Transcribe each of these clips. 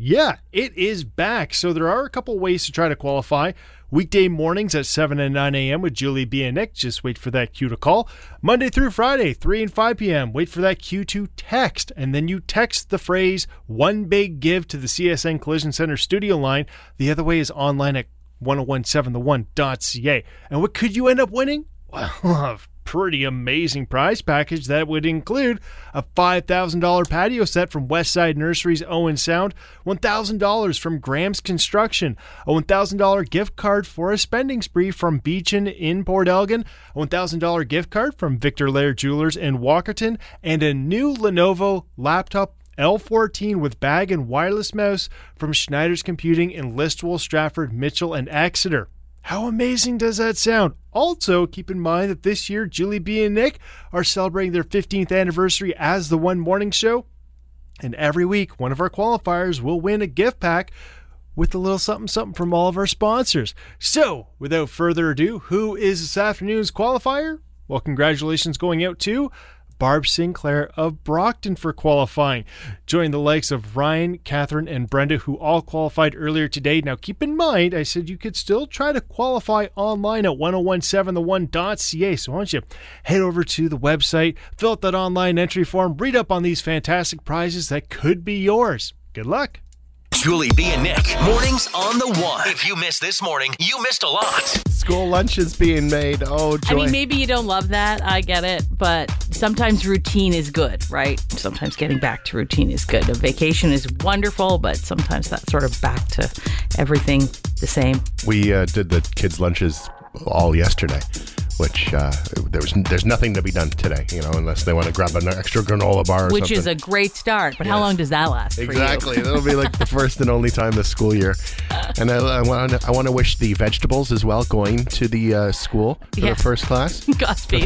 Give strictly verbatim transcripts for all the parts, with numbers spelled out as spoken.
Yeah, it is back. So there are a couple ways to try to qualify. Weekday mornings at seven and nine a.m. with Julie B. and Nick. Just wait for that cue to call. Monday through Friday, three and five p.m. Wait for that cue to text. And then you text the phrase, one big give to the C S N Collision Center studio line. The other way is online at ten seventeen the one dot c a. And what could you end up winning? Well, a pretty amazing prize package that would include a five thousand dollars patio set from Westside Nurseries Owen Sound, one thousand dollars from Graham's Construction, a one thousand dollars gift card for a spending spree from Beechin in Port Elgin, a one thousand dollars gift card from Victor Lair Jewelers in Walkerton, and a new Lenovo laptop L fourteen with bag and wireless mouse from Schneider's Computing in Listowel, Stratford, Mitchell, and Exeter. How amazing does that sound? Also, keep in mind that this year, Julie B. and Nick are celebrating their fifteenth anniversary as the One Morning Show. And every week, one of our qualifiers will win a gift pack with a little something something from all of our sponsors. So, without further ado, who is this afternoon's qualifier? Well, congratulations going out to Barb Sinclair of Brockton for qualifying. Join the likes of Ryan, Catherine, and Brenda, who all qualified earlier today. Now, keep in mind, I said you could still try to qualify online at ten seventeen the one dot c a. So why don't you head over to the website, fill out that online entry form, read up on these fantastic prizes that could be yours. Good luck. Julie B. and Nick, mornings on the one. If you missed this morning, you missed a lot. School lunch is being made. Oh, joy. I mean, maybe you don't love that. I get it. But sometimes routine is good, right? Sometimes getting back to routine is good. A vacation is wonderful, but sometimes that's sort of back to everything the same. We uh, did the kids' lunches all yesterday, which uh, there was there's nothing to be done today, you know, unless they want to grab an extra granola bar or Which something. is a great start, but yes. How long does that last for Exactly. you? That'll be like the first and only time this school year. And I, I want to I want to wish the vegetables as well going to the uh, school for yeah. the first class. Godspeed.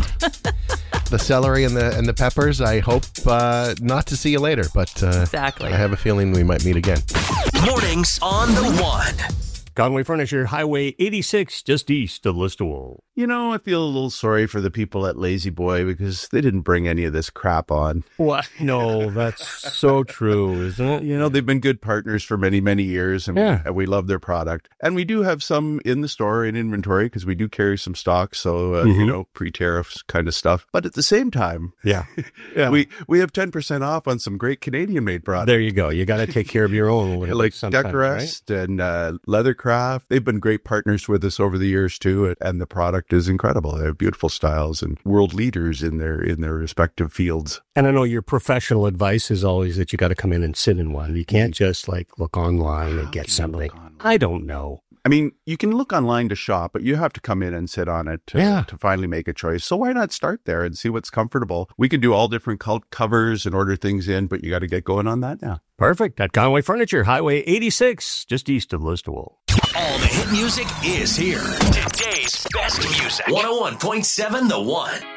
The celery and the and the peppers, I hope uh, not to see you later, but uh, exactly. I have a feeling we might meet again. Mornings on the one. Conway Furniture, Highway eighty-six, just east of Listowel. You know, I feel a little sorry for the people at Lazy Boy because they didn't bring any of this crap on. What? No, that's so true, isn't it? You know, they've been good partners for many, many years, and, yeah. we, and we love their product. And we do have some in the store in inventory because we do carry some stock, so, uh, mm-hmm. you know, pre-tariffs kind of stuff. But at the same time, yeah, yeah. we we have ten percent off on some great Canadian-made products. There you go. You got to take care of your own. Like Decorest right? and uh, Leathercraft. They've been great partners with us over the years, too, and the product is incredible. They have beautiful styles and world leaders in their in their respective fields. And I know your professional advice is always that you got to come in and sit in one. You can't just like look online and get something. I don't know. I mean, you can look online to shop, but you have to come in and sit on it to, yeah. to finally make a choice. So why not start there and see what's comfortable? We can do all different cult covers and order things in, but you got to get going on that now. Perfect. At Conway Furniture, Highway eighty-six, just east of Listowel. All the hit music is here. Today's best music. one oh one point seven The One.